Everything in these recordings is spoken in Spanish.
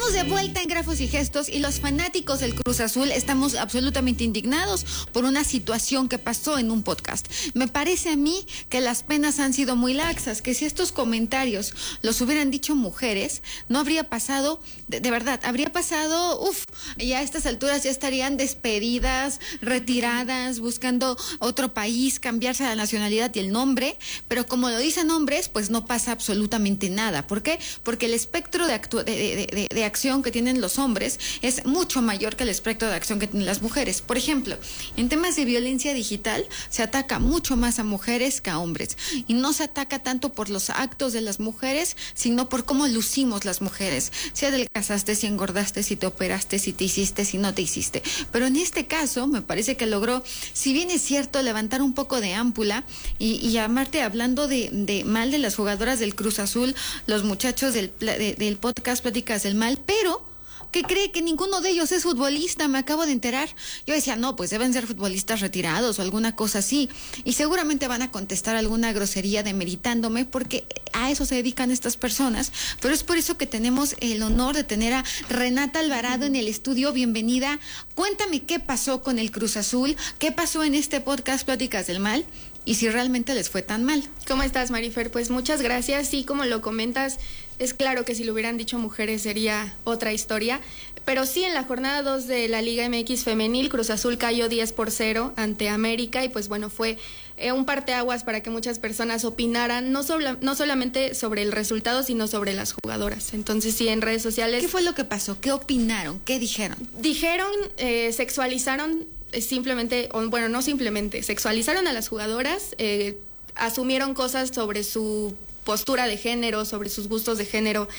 Estamos de vuelta en Grafos y Gestos y los fanáticos del Cruz Azul estamos absolutamente indignados por una situación que pasó en un podcast. Me parece a mí que las penas han sido muy laxas, que si estos comentarios los hubieran dicho mujeres, no habría pasado, de verdad, habría pasado, y a estas alturas ya estarían despedidas, retiradas, buscando otro país, cambiarse la nacionalidad y el nombre, pero como lo dicen hombres, pues no pasa absolutamente nada. ¿Por qué? Porque el espectro de acción que tienen los hombres es mucho mayor que el espectro de acción que tienen las mujeres. Por ejemplo, en temas de violencia digital se ataca mucho más a mujeres que a hombres y no se ataca tanto por los actos de las mujeres, sino por cómo lucimos las mujeres, si adelgazaste, si engordaste, si te operaste, si te hiciste, si no te hiciste. Pero en este caso me parece que logró, si bien es cierto, levantar un poco de ámpula y llamarte hablando de mal de las jugadoras del Cruz Azul, los muchachos del podcast Pláticas del Mal, pero ¿qué cree? Que ninguno de ellos es futbolista, me acabo de enterar. Yo decía, no, pues deben ser futbolistas retirados o alguna cosa así. Y seguramente van a contestar alguna grosería demeritándome porque a eso se dedican estas personas. Pero es por eso que tenemos el honor de tener a Renata Alvarado en el estudio. Bienvenida. Cuéntame qué pasó con el Cruz Azul, qué pasó en este podcast Pláticas del Mal y si realmente les fue tan mal. ¿Cómo estás, Marifer? Pues muchas gracias. Sí, como lo comentas, es claro que si lo hubieran dicho mujeres sería otra historia, pero sí, en la jornada 2 de la Liga MX femenil, Cruz Azul cayó 10-0 ante América y pues bueno, fue un parteaguas para que muchas personas opinaran, no solamente sobre el resultado, sino sobre las jugadoras. Entonces sí, en redes sociales... ¿Qué fue lo que pasó? ¿Qué opinaron? ¿Qué dijeron? Sexualizaron simplemente, bueno, no simplemente, sexualizaron a las jugadoras, asumieron cosas sobre su postura de género, sobre sus gustos de género,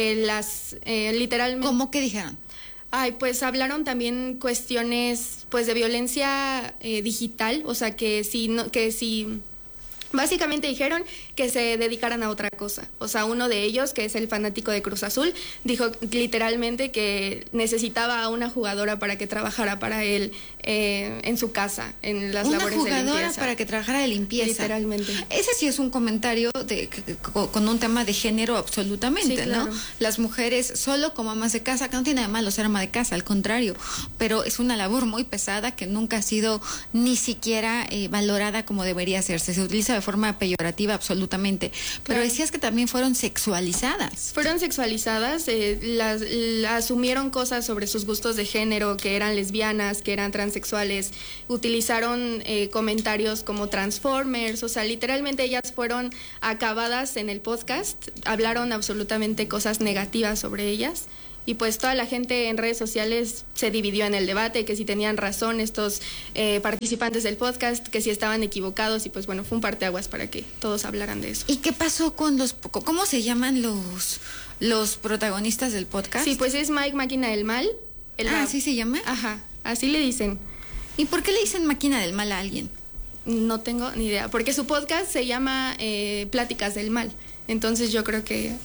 literalmente... ¿Cómo que dijeron? Pues hablaron también cuestiones pues de violencia digital, o sea que si básicamente dijeron que se dedicaran a otra cosa. O sea, uno de ellos, que es el fanático de Cruz Azul, dijo literalmente que necesitaba a una jugadora para que trabajara para él en su casa, en las labores de limpieza. Una jugadora para que trabajara de limpieza. Literalmente. Ese sí es un comentario con un tema de género absolutamente, sí, claro. ¿No? Las mujeres solo como amas de casa, que no tiene de malo ser ama de casa, al contrario, pero es una labor muy pesada que nunca ha sido ni siquiera valorada como debería hacerse. Se utiliza de forma peyorativa absolutamente, pero decías que también fueron sexualizadas. Fueron sexualizadas, asumieron cosas sobre sus gustos de género, que eran lesbianas, que eran transexuales, utilizaron comentarios como Transformers, o sea, literalmente ellas fueron acabadas en el podcast, hablaron absolutamente cosas negativas sobre ellas. Y pues toda la gente en redes sociales se dividió en el debate, que si tenían razón estos participantes del podcast, que si estaban equivocados, y pues bueno, fue un parteaguas para que todos hablaran de eso. ¿Y qué pasó con cómo se llaman los protagonistas del podcast? Sí, pues es Mike Máquina del Mal. ¿Así se llama? Ajá, así le dicen. ¿Y por qué le dicen Máquina del Mal a alguien? No tengo ni idea, porque su podcast se llama Pláticas del Mal, entonces yo creo que...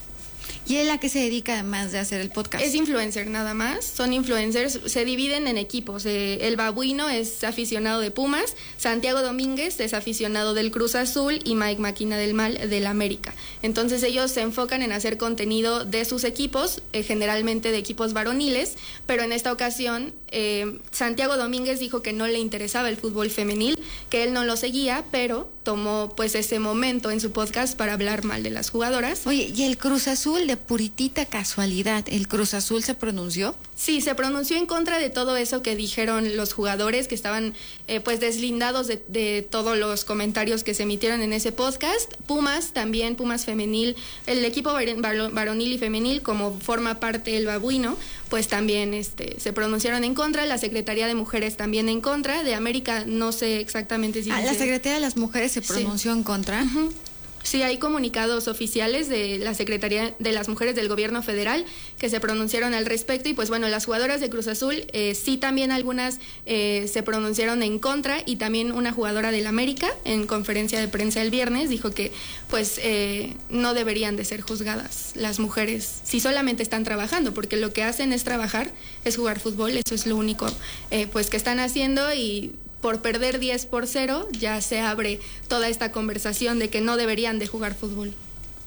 ¿Y él a qué se dedica además de hacer el podcast? Es influencer nada más, son influencers, se dividen en equipos. El Babuino es aficionado de Pumas, Santiago Domínguez es aficionado del Cruz Azul y Mike Máquina del Mal del América. Entonces ellos se enfocan en hacer contenido de sus equipos, generalmente de equipos varoniles, pero en esta ocasión Santiago Domínguez dijo que no le interesaba el fútbol femenil, que él no lo seguía, pero tomó pues ese momento en su podcast para hablar mal de las jugadoras. Oye, ¿y el Cruz Azul, de puritita casualidad, el Cruz Azul se pronunció? Sí, se pronunció en contra de todo eso que dijeron los jugadores, que estaban pues deslindados de todos los comentarios que se emitieron en ese podcast. Pumas también, Pumas femenil, el equipo varonil y femenil, como forma parte el Babuino, pues también se pronunciaron en contra. La Secretaría de Mujeres también en contra. De América no sé exactamente si... La Secretaría de las Mujeres se pronunció en contra. Uh-huh. Sí, hay comunicados oficiales de la Secretaría de las Mujeres del Gobierno Federal que se pronunciaron al respecto y pues bueno, las jugadoras de Cruz Azul, sí también algunas se pronunciaron en contra y también una jugadora del América en conferencia de prensa el viernes dijo que pues no deberían de ser juzgadas las mujeres si solamente están trabajando, porque lo que hacen es trabajar, es jugar fútbol, eso es lo único pues que están haciendo y... Por perder 10-0 ya se abre toda esta conversación de que no deberían de jugar fútbol.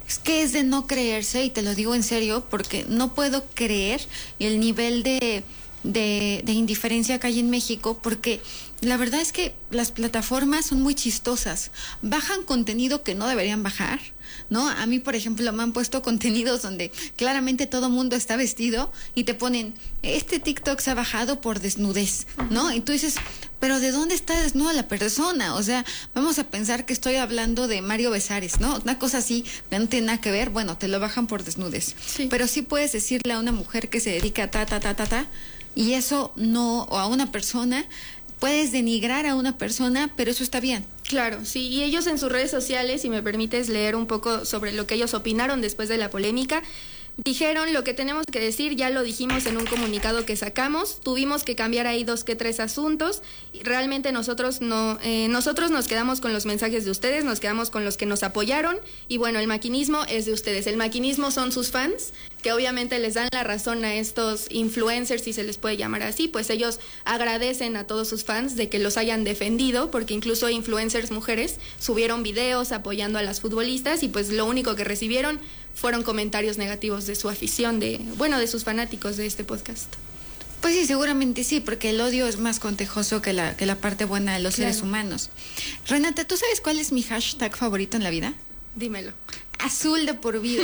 Es que es de no creerse, y te lo digo en serio, porque no puedo creer el nivel de indiferencia que hay en México, porque la verdad es que las plataformas son muy chistosas, bajan contenido que no deberían bajar, ¿no? A mí, por ejemplo, me han puesto contenidos donde claramente todo mundo está vestido y te ponen, este TikTok se ha bajado por desnudez, ¿no? Y tú dices, pero ¿de dónde está desnuda la persona? O sea, vamos a pensar que estoy hablando de Mario Besares, ¿no? Una cosa así, que no tiene nada que ver, bueno, te lo bajan por desnudez. Sí. Pero sí puedes decirle a una mujer que se dedica a y eso no, o a una persona, puedes denigrar a una persona, pero eso está bien. Claro, sí, y ellos en sus redes sociales, si me permites leer un poco sobre lo que ellos opinaron después de la polémica, dijeron: lo que tenemos que decir ya lo dijimos en un comunicado que sacamos, tuvimos que cambiar ahí 2 que 3 asuntos, y realmente nosotros nos quedamos con los mensajes de ustedes, nos quedamos con los que nos apoyaron, y bueno, el maquinismo es de ustedes, el maquinismo son sus fans, que obviamente les dan la razón a estos influencers, si se les puede llamar así, pues ellos agradecen a todos sus fans de que los hayan defendido, porque incluso influencers mujeres subieron videos apoyando a las futbolistas, y pues lo único que recibieron fueron comentarios negativos de su afición, de sus fanáticos de este podcast. Pues sí, seguramente sí, porque el odio es más contajoso que la parte buena de los seres humanos. Renata, ¿tú sabes cuál es mi hashtag favorito en la vida? Dímelo. Azul de por vida.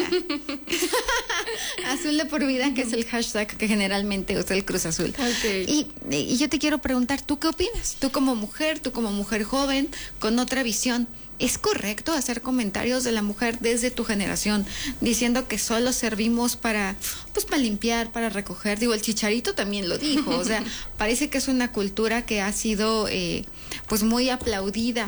Azul de por vida, que es el hashtag que generalmente usa el Cruz Azul. Okay. Y yo te quiero preguntar, ¿tú qué opinas? Tú como mujer joven, con otra visión, ¿es correcto hacer comentarios de la mujer desde tu generación diciendo que solo servimos para limpiar, para recoger? Digo, el Chicharito también lo dijo, o sea, parece que es una cultura que ha sido muy aplaudida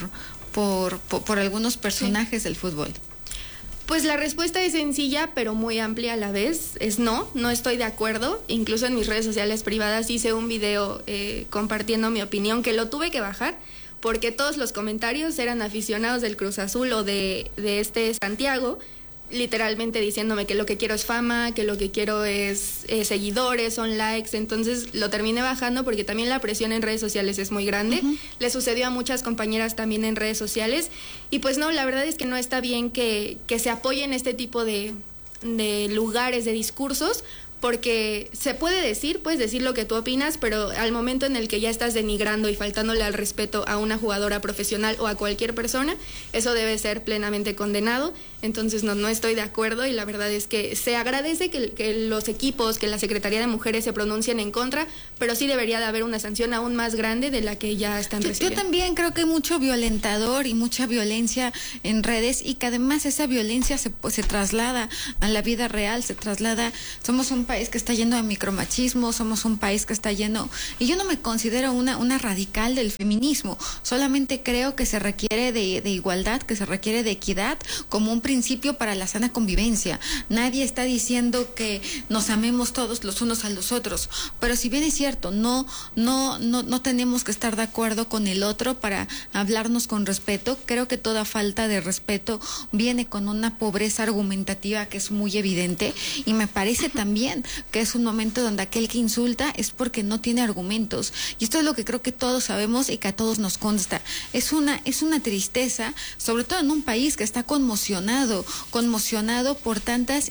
por algunos personajes del fútbol. Pues la respuesta es sencilla, pero muy amplia a la vez. Es no estoy de acuerdo. Incluso en mis redes sociales privadas hice un video compartiendo mi opinión, que lo tuve que bajar, porque todos los comentarios eran aficionados del Cruz Azul o de este Santiago, literalmente diciéndome que lo que quiero es fama, que lo que quiero es seguidores, son likes. Entonces lo terminé bajando porque también la presión en redes sociales es muy grande. Le sucedió a muchas compañeras también en redes sociales, y pues no, la verdad es que no está bien que se apoyen este tipo de lugares, de discursos, porque puedes decir lo que tú opinas, pero al momento en el que ya estás denigrando y faltándole al respeto a una jugadora profesional o a cualquier persona, eso debe ser plenamente condenado. Entonces no estoy de acuerdo, y la verdad es que se agradece que los equipos, que la Secretaría de Mujeres se pronuncien en contra, pero sí debería de haber una sanción aún más grande de la que ya están recibiendo. Yo también creo que hay mucho violentador y mucha violencia en redes, y que además esa violencia se traslada a la vida real, somos un país que está lleno de micromachismo, somos un país que está lleno, y yo no me considero una radical del feminismo, solamente creo que se requiere de igualdad, que se requiere de equidad como un principio para la sana convivencia. Nadie está diciendo que nos amemos todos los unos a los otros, pero si bien es cierto, no tenemos que estar de acuerdo con el otro para hablarnos con respeto. Creo que toda falta de respeto viene con una pobreza argumentativa que es muy evidente, y me parece también que es un momento donde aquel que insulta es porque no tiene argumentos, y esto es lo que creo que todos sabemos y que a todos nos consta. Es una tristeza, sobre todo en un país que está conmocionado por tantas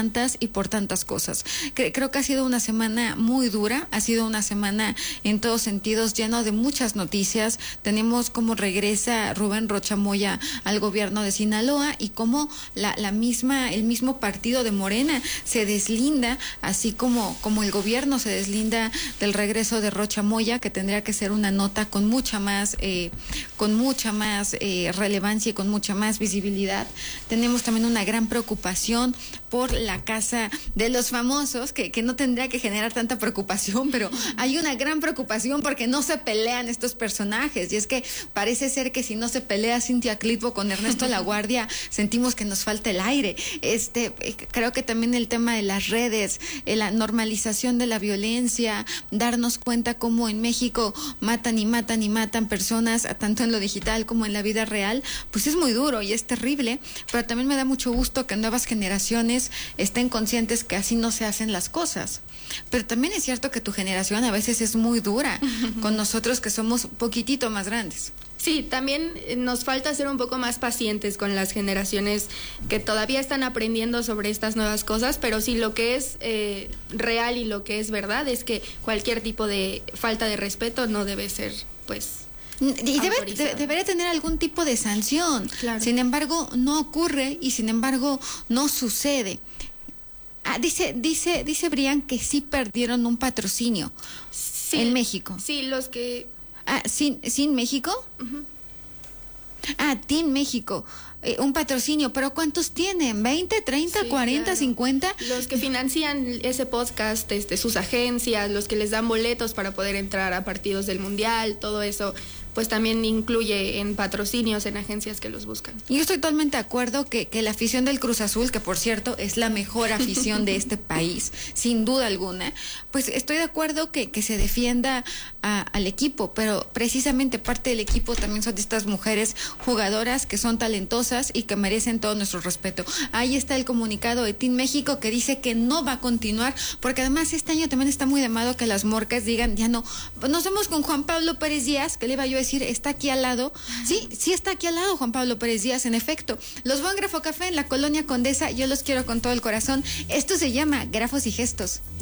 cosas. Creo que ha sido una semana muy dura, ha sido una semana en todos sentidos lleno de muchas noticias. Tenemos cómo regresa Rubén Rocha Moya al gobierno de Sinaloa, y cómo el mismo partido de Morena se deslinda, así como el gobierno se deslinda del regreso de Rocha Moya, que tendría que ser una nota con mucha más relevancia y con mucha más visibilidad. Tenemos también una gran preocupación por la casa de los famosos, que no tendría que generar tanta preocupación, pero hay una gran preocupación porque no se pelean estos personajes, y es que parece ser que si no se pelea Cintia Clitbo con Ernesto Laguardia, sentimos que nos falta el aire. Creo que también el tema de las redes, la normalización de la violencia, darnos cuenta cómo en México matan personas, tanto en lo digital como en la vida real, pues es muy duro y es terrible, pero también me da mucho gusto que nuevas generaciones estén conscientes que así no se hacen las cosas. Pero también es cierto que tu generación a veces es muy dura con nosotros, que somos un poquitito más grandes. Sí, también nos falta ser un poco más pacientes con las generaciones que todavía están aprendiendo sobre estas nuevas cosas, pero sí, lo que es real y lo que es verdad es que cualquier tipo de falta de respeto no debe ser, pues... Y debería tener algún tipo de sanción. Claro. Sin embargo, no ocurre y sin embargo no sucede. Dice Brian que sí perdieron un patrocinio en México. Sí, los que... ¿Sin México? Uh-huh. Team México. Un patrocinio, pero ¿cuántos tienen? ¿20, 30, 40, claro. 50? Los que financian ese podcast, sus agencias, los que les dan boletos para poder entrar a partidos del Mundial, todo eso, pues también incluye en patrocinios, en agencias que los buscan. Yo estoy totalmente de acuerdo que la afición del Cruz Azul, que por cierto es la mejor afición de este país, sin duda alguna, pues estoy de acuerdo que se defienda al equipo, pero precisamente parte del equipo también son de estas mujeres jugadoras que son talentosas y que merecen todo nuestro respeto. Ahí está el comunicado de Team México que dice que no va a continuar, porque además este año también está muy de moda que las morcas digan, ya no, nos vemos con Juan Pablo Pérez Díaz, que le iba yo a decir, está aquí al lado. Sí está aquí al lado Juan Pablo Pérez Díaz, en efecto. Los veo en Grafo Café en la Colonia Condesa, yo los quiero con todo el corazón. Esto se llama Grafos y Gestos.